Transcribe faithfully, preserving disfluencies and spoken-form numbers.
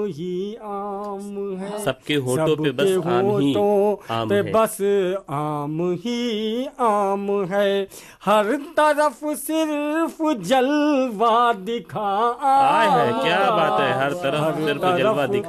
ही आम है, सबके होठों पे बस सबके आम ही होठों आम पे है। बस आम ही आम है, हर तरफ सिर्फ जलवा दिखा आय है, क्या बात है, हर हर तरफ सिर्फ जलवा तरफ दिखा